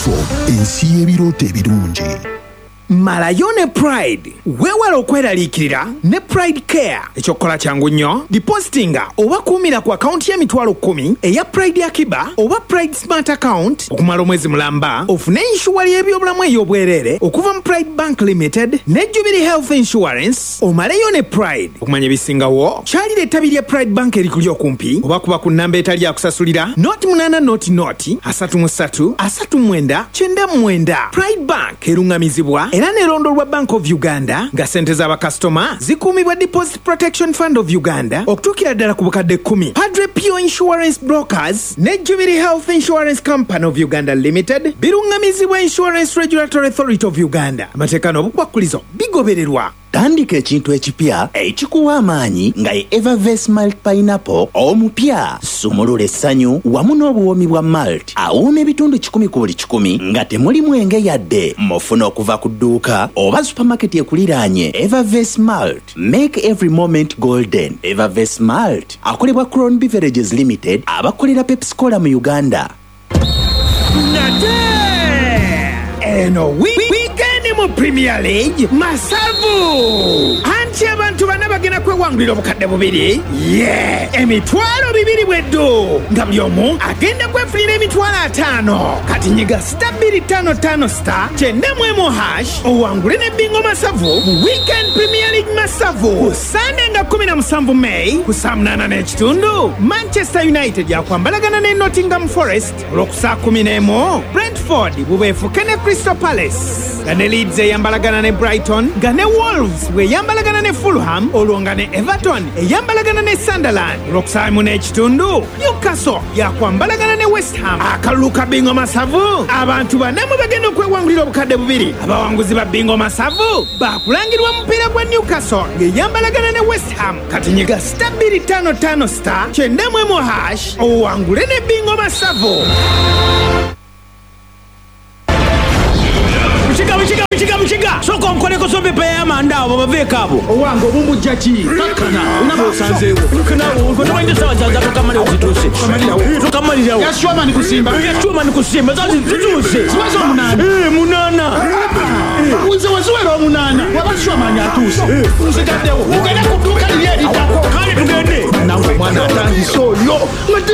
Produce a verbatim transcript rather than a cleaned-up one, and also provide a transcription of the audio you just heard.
ensi y'ebirooto ebirungi. Malayo ne Pride weewala okweraliikirira ne Pride Care. Ekyokukola kyangu nnyo, depositinga oba kuumira ku akawunti y'emitwalo kkumi eya Pride Akiba oba Pride Smart Account okumala omwezi mulamba, ofune inshuwa y'ebyobulamu ey'obwereere okuva mu Pride Bank Limited ne Jubilee Health Insurance. Omaleyo ne Pride. Okumanya ebisingawo, kyalira ettabi lya Pride Bank erikuli okumpi oba kuba ku nnamba etali yakusasulira noti munaana noti noti asatu mu ssatu asatu mu mwenda kyenda mu mwenda. Pride Bank erungamizibwa era n'erondolwa Bank of Uganda nga ssente z'abakasitoma zikuumibwa Deposit Protection Fund of Uganda okutuukira ddala ku bukadde kkumi. Padre Pio Insurance Brokers ne Jubilee Health Insurance Company of Uganda Limited birungamizibwa Insurance Regulatory Authority of Uganda. Amateeka n'obukwakkulizo bigobererwa. Tandika ekintu ekipya ekikuwa amaanyi nga ye Evervest Malt Pineapple omupya. Sumulula essanyu wamu n'obuwoomi bwa malt awooma ebitundu kikumi ku buli kikumi nga temuli mwenge yadde. Mufuna okuva ku dduuka oba supermarket ekuliraanye. Evervest Malt, make every moment golden. Evervest Malt akolebwa Crown Beverages Limited abakolera Pepsi Cola mu Uganda. Nate! Eno weekend mu Premier League masavu! Anti abantu bana bagenda kwewangulira obukadde bubiri. Yeah! Emitwalo bibiri bweddu nga buli omu agenda kwefunira emitwalo ataano. Kati nyiga star bbiri ttaano ttaano star kyenda mu emu hash owangule ne bingo masavu mu Weekend Premier League masavu. Ku Sunday nga kumi na musanvu May ku saa munaana n'ekitundu Manchester United yakwambalagana ne Nottingham Forest olw'oku saa kumi n'emu. Brentford bubeefuke ne Crystal Palace. Nga ne Leeds eyambalagana ne Brighton, nga ne Wolves bweyambalagana ne Fulham, olwo nga ne Everton eyambalagana ne Sunderland olw'okusaamu n'ekitundu. Newcastle yakwambalagana ne West Ham. Akalulu ka bingo masavu, abantu bana mu bagenda okwewangulira obukadde bubiri. Abawanguzi ba bingo masavu baakulangirwa mupiira gwa Newcastle ng'eyambalagana ne West Ham. Kati nyiga star bbiri ttaano ttaano star kyenda mu emu hash owangule ne bingo masavu. Mchiga mchiga mchiga mchiga soko mkoleko sobe pe amanda abo baveka abo owango obumbujja ki kakana unabo sanzewo kana uko twende sawa zaza kama leo zitose to kama leo yashwama ni kusimba yashwama ni kusimba zazi zitose siwazo munana eh munana unze wazwero munana wabashwama nyatuse usigadewo ugenda kutuka liyedi kali tugende nawe mwana tangi so yo